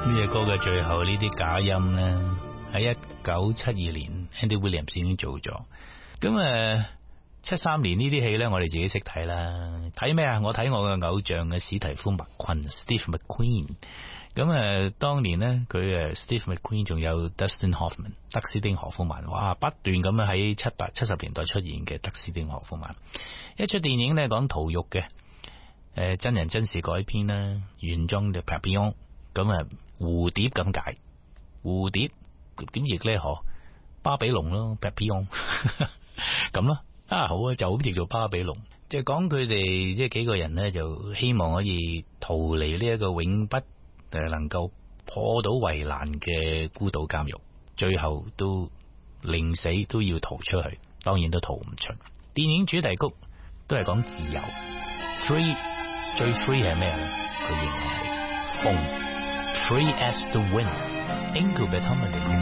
呢隻歌嘅最後呢啲假音咧，喺1972年 Andy Williams 已經做咗。咁73年呢啲戲咧，我哋自己識睇啦。睇咩啊？我睇我嘅偶像嘅史提夫麥昆 Steve McQueen。咁當年咧，佢Steve McQueen 仲有 Dustin Hoffman 德斯汀荷夫曼，哇，不斷咁樣喺70年代出現嘅德斯汀荷夫曼。一出電影咧講逃獄嘅，真人真事改編啦，原裝嘅 Papillon。咁蝴蝶咁解，蝴蝶點譯咧？嗬，巴比龍咯 ，Papillon 咁咯。好啊，就咁譯做巴比龍。即係講佢哋即係幾個人咧，就希望可以逃離呢一個永不能夠破到圍欄嘅孤島監獄，最後都寧死都要逃出去，當然都逃唔出。電影主題曲都係講自由。Free 最 free 係咩咧？佢認為係風。Free as the wind，英國嘅湯文迪。